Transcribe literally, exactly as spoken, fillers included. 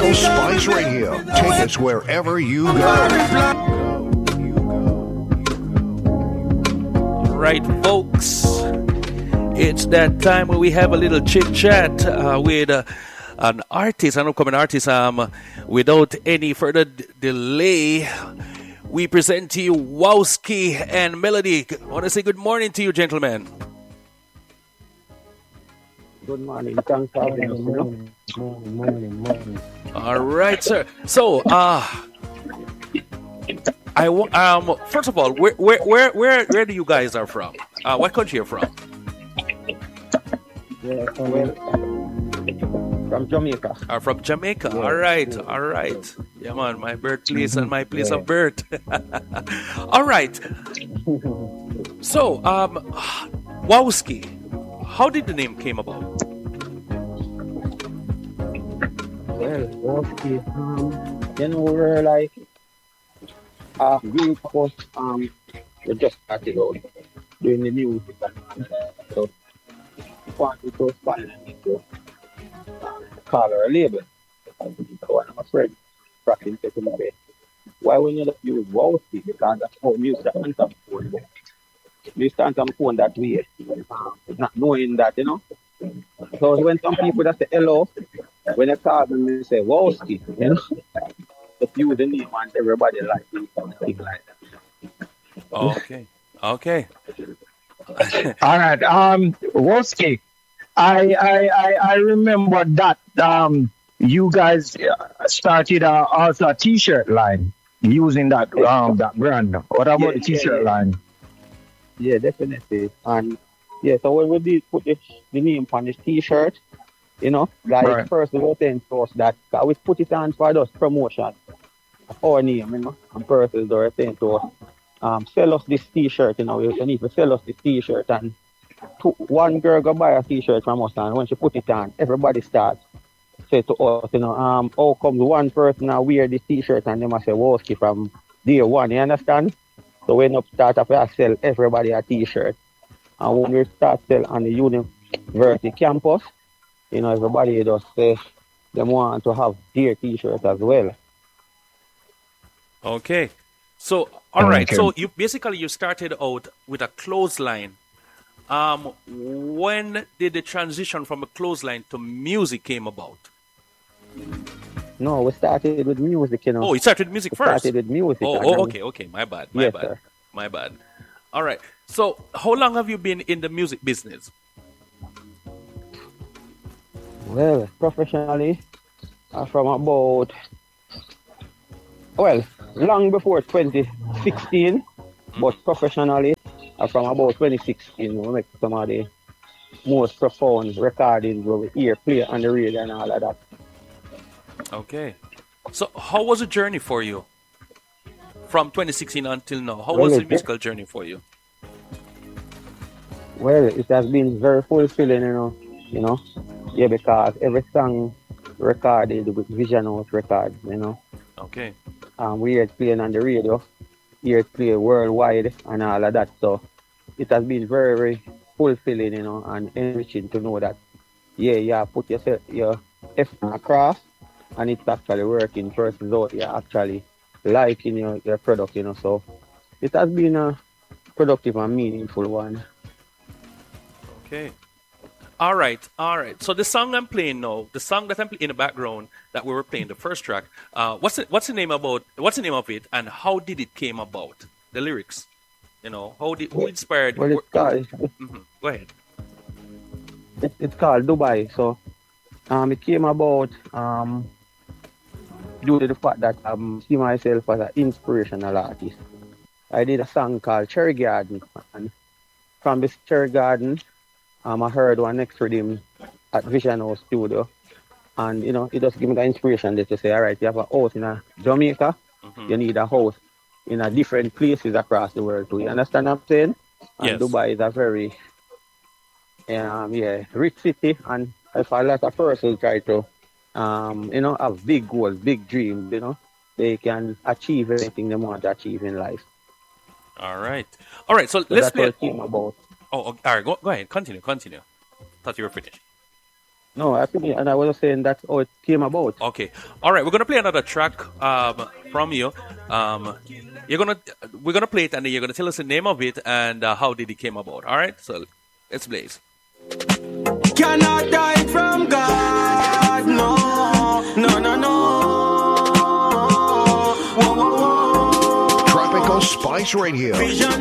Real Spice Radio. Take us wherever you go. Right, folks. It's that time where we have a little chit chat uh, with uh, an artist, an upcoming artist. Um, without any further d- delay, we present to you Wowski and Melody. I want to say good morning to you, gentlemen. Good morning. Thanks for having us. Morning, morning, morning, morning. All right, sir. So, uh, I w- um first of all, where where where where, where do you guys are from? Uh, what country are you from? Yeah, well, from Jamaica. Are from Jamaica. Yeah. All right, all right. Yeah, man, my birthplace and my place Yeah. of birth. All right. So, um, Wowski, how did the name came about? Well, okay. Um, you know, we're like a group of um, we just started out doing the music and so wanted to find a name to um, call our label. And so one of my friends, Franklin, said to me, why wouldn't you just use Wowski? Because that's how music answer my phone. Music answer my phone that way. Um, not knowing that, you know. So when some people that say hello, when they call me, they say Wowski, you know. Just use the name and everybody like it, something like that. Okay, okay. All right, um, Woski, I, I, I, I remember that um, you guys uh, started uh, also a T-shirt line using that um that brand. What about Yeah, the yeah, T-shirt yeah. line? Yeah, definitely. And yeah, so when we did put the, the name on this T-shirt, you know, like Right. first we were saying to us that 'cause we put it on for us promotion of our name, you know, and persons were saying to us, um, sell us this T-shirt, you know, you need to sell us this T-shirt. And two, one girl go buy a T-shirt from us, and when she put it on, everybody starts say to us, you know, um, how come one person now wear this T-shirt and they must say Wowski from day one, you understand? So we end up start up to sell everybody a T-shirt. And when we start sell on the university campus, you know, everybody just say they want to have their T-shirt as well. Okay. So, all right. Okay. So you basically you started out with a clothesline. Um, when did the transition from a clothesline to music came about? No, we started with music, you know. Oh, you started music we first. started with music. Oh, and oh, then- okay, okay. My bad. My Yes, bad. sir. My bad. All right. So, how long have you been in the music business? Well, professionally, uh, from about, well, long before twenty sixteen, but professionally, uh, from about twenty sixteen, we make some of the most profound recordings where we hear play on the radio and all of that. Okay. So, how was the journey for you from twenty sixteen until now? How Well, was the it- musical journey for you? Well, it has been very fulfilling, you know, you know, yeah, because every song recorded with Vision House Records, you know, Okay. um, we hear it playing on the radio, hear it play worldwide and all of that. So it has been very, very fulfilling, you know, and enriching to know that, yeah, yeah, put yourself, your effort across and it's actually working. Persons out here actually liking your, your product, you know. So it has been a productive and meaningful one. Okay. All right, all right. So the song I'm playing now, the song that I'm playing in the background that we were playing, the first track. Uh, what's it, what's the name about? What's the name of it, and how did it came about? The lyrics, you know, how did who inspired? Well, it's called, Mhm. Go ahead. it, it's called Dubai. So um, it came about um, due to the fact that I um, see myself as an inspirational artist. I did a song called Cherry Garden, and from this Cherry Garden, um, I heard one next rhythm at Vision House Studio, and you know, it just gave me the inspiration that to say, all right, you have a house in a Jamaica, Mhm. you need a house in a different places across the world too. You understand what I'm saying? And Yes. Dubai is a very um, yeah, rich city, and if a lot of persons try to um, you know, have big goals, big dreams, you know, they can achieve anything they want to achieve in life. All right, all right. So, So let's that's play. what it came about. Oh, okay. All right. Go, go ahead. Continue. Continue. Thought you were finished. No, I think, and I was saying that's how it came about. Okay. All right. We're gonna play another track um, from you. Um, you're gonna we're gonna play it, and then you're gonna tell us the name of it and uh, how did it came about. All right. So let's play it. Cannot die from God. No, no, no, no. Tropical Spice Radio.